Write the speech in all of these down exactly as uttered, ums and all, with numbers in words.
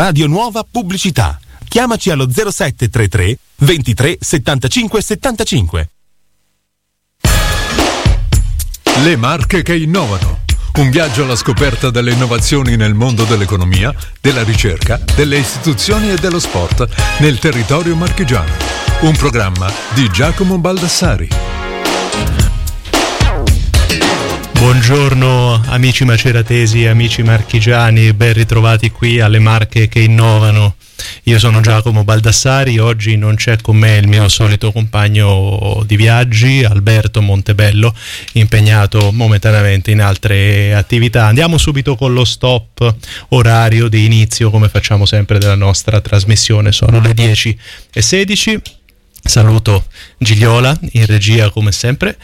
Radio Nuova Pubblicità. Chiamaci allo zero sette tre tre ventitré settantacinque settantacinque. Le marche che innovano. Un viaggio alla scoperta delle innovazioni nel mondo dell'economia, della ricerca, delle istituzioni e dello sport nel territorio marchigiano. Un programma di Giacomo Baldassari. Buongiorno amici maceratesi e amici marchigiani, ben ritrovati qui alle Marche che innovano. Io sono Giacomo Baldassari, oggi non c'è con me il mio solito compagno di viaggi, Alberto Montebello, impegnato momentaneamente in altre attività. Andiamo subito con lo stop orario di inizio, come facciamo sempre della nostra trasmissione, sono le dieci e sedici. Saluto Gigliola in regia come sempre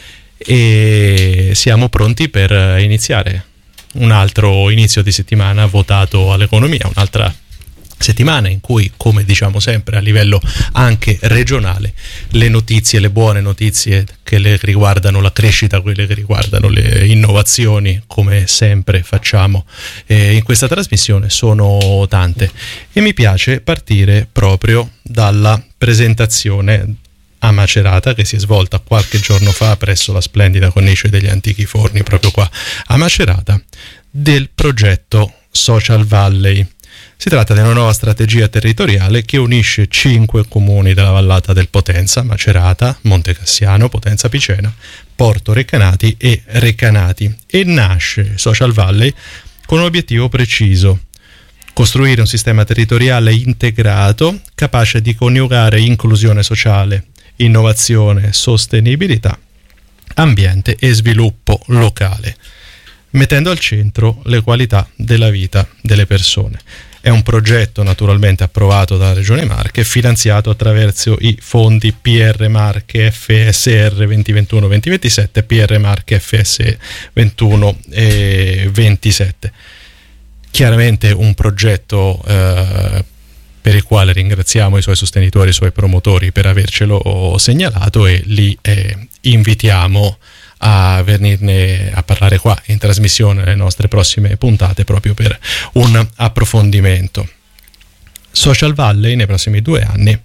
e siamo pronti per iniziare un altro inizio di settimana votato all'economia, un'altra settimana in cui, come diciamo sempre a livello anche regionale, le notizie, le buone notizie che le riguardano la crescita, quelle che riguardano le innovazioni, come sempre facciamo eh, in questa trasmissione, sono tante e mi piace partire proprio dalla presentazione a Macerata che si è svolta qualche giorno fa presso la splendida cornice degli antichi forni proprio qua a Macerata del progetto Social Valley. Si tratta di una nuova strategia territoriale che unisce cinque comuni della vallata del Potenza, Macerata, Montecassiano, Potenza Picena, Porto Recanati e Recanati, e nasce Social Valley con un obiettivo preciso: costruire un sistema territoriale integrato capace di coniugare inclusione sociale, innovazione, sostenibilità, ambiente e sviluppo locale, mettendo al centro le qualità della vita delle persone. È un progetto naturalmente approvato dalla Regione Marche, finanziato attraverso i fondi P R Marche F S R duemilaventuno duemilaventisette e P R Marche F S E ventuno e ventisette. Chiaramente un progetto eh, per il quale ringraziamo i suoi sostenitori e i suoi promotori per avercelo segnalato, e li eh, invitiamo a venirne a parlare qua in trasmissione nelle nostre prossime puntate proprio per un approfondimento. Social Valley nei prossimi due anni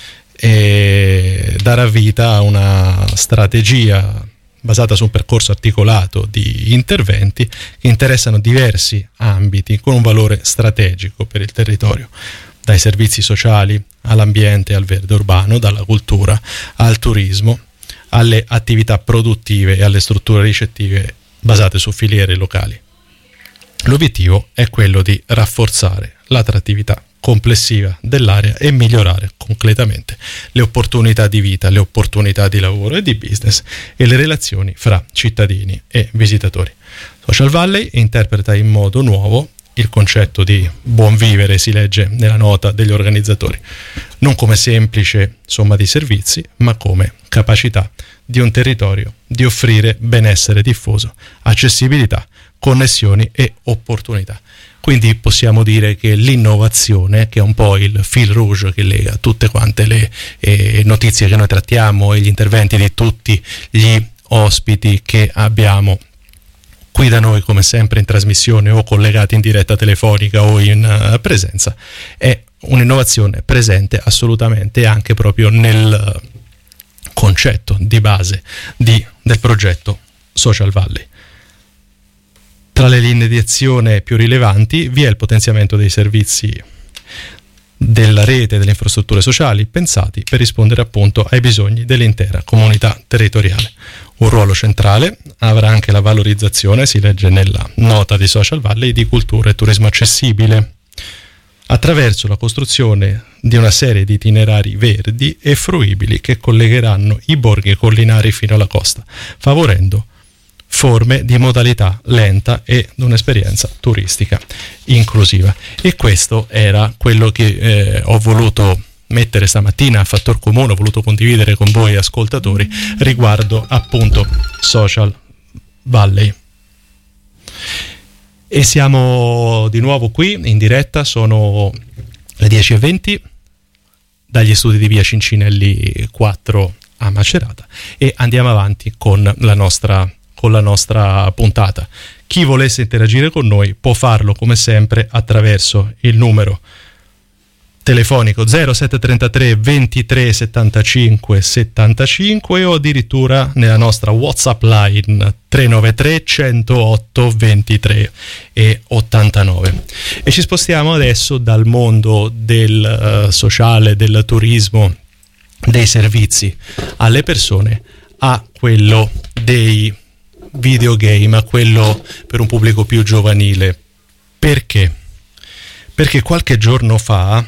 eh, darà vita a una strategia basata su un percorso articolato di interventi che interessano diversi ambiti con un valore strategico per il territorio, dai servizi sociali all'ambiente, al verde urbano, dalla cultura al turismo, alle attività produttive e alle strutture ricettive basate su filiere locali. L'obiettivo è quello di rafforzare l'attrattività complessiva dell'area e migliorare concretamente le opportunità di vita, le opportunità di lavoro e di business e le relazioni fra cittadini e visitatori. Social Valley interpreta in modo nuovo il concetto di buon vivere, si legge nella nota degli organizzatori, non come semplice somma di servizi, ma come capacità di un territorio di offrire benessere diffuso, accessibilità, connessioni e opportunità. Quindi possiamo dire che l'innovazione, che è un po' il fil rouge che lega tutte quante le eh, notizie che noi trattiamo e gli interventi di tutti gli ospiti che abbiamo qui da noi, come sempre in trasmissione o collegati in diretta telefonica o in uh, presenza, è un'innovazione presente assolutamente anche proprio nel concetto di base di, del progetto Social Valley. Tra le linee di azione più rilevanti vi è il potenziamento dei servizi della rete delle infrastrutture sociali pensati per rispondere appunto ai bisogni dell'intera comunità territoriale. Un ruolo centrale avrà anche la valorizzazione, si legge nella nota di Social Valley, di cultura e turismo accessibile, attraverso la costruzione di una serie di itinerari verdi e fruibili che collegheranno i borghi collinari fino alla costa, favorendo forme di modalità lenta e un'esperienza turistica inclusiva. E questo era quello che eh, ho voluto mettere stamattina a fattor comune, ho voluto condividere con voi ascoltatori riguardo appunto Social Valley. E siamo di nuovo qui in diretta, sono le dieci e venti dagli studi di via Cincinelli quattro a Macerata e andiamo avanti con la nostra con la nostra puntata. Chi volesse interagire con noi può farlo come sempre attraverso il numero telefonico zero sette trentatré ventitré settantacinque settantacinque o addirittura nella nostra WhatsApp line tre nove tre centootto ventitré e ottantanove. E ci spostiamo adesso dal mondo del uh, sociale, del turismo, dei servizi alle persone a quello dei videogame, a quello per un pubblico più giovanile. Perché? Perché qualche giorno fa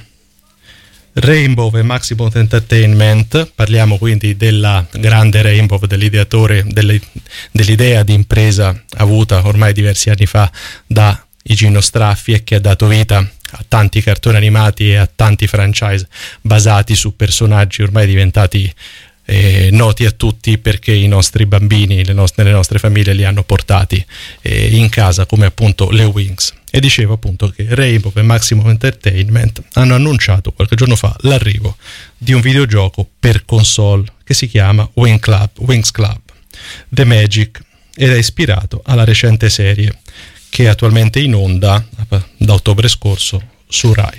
Rainbow e Maximum Entertainment, parliamo quindi della grande Rainbow, dell'ideatore, delle, dell'idea di impresa avuta ormai diversi anni fa da Igino Straffi e che ha dato vita a tanti cartoni animati e a tanti franchise basati su personaggi ormai diventati eh, noti a tutti, perché i nostri bambini, le nostre, le nostre famiglie li hanno portati eh, in casa, come appunto le Wings. E dicevo appunto che Rainbow e Maximum Entertainment hanno annunciato qualche giorno fa l'arrivo di un videogioco per console che si chiama Wing Club, Wings Club The Magic, ed è ispirato alla recente serie che è attualmente in onda da ottobre scorso su Rai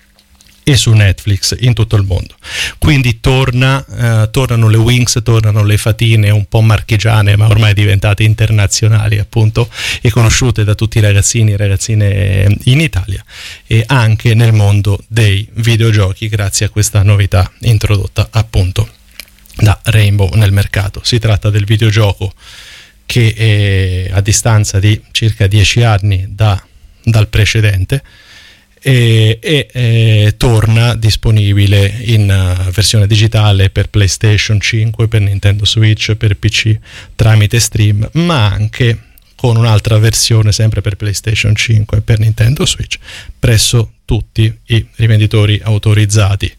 e su Netflix in tutto il mondo. Quindi torna, eh, tornano le Wings, tornano le fatine un po' marchigiane ma ormai diventate internazionali appunto e conosciute da tutti i ragazzini e ragazzine in Italia e anche nel mondo dei videogiochi grazie a questa novità introdotta appunto da Rainbow nel mercato. Si tratta del videogioco che è a distanza di circa dieci anni da, dal precedente e, e, e torna disponibile in uh, versione digitale per PlayStation cinque, per Nintendo Switch, per P C tramite stream, ma anche con un'altra versione sempre per PlayStation cinque e per Nintendo Switch presso tutti i rivenditori autorizzati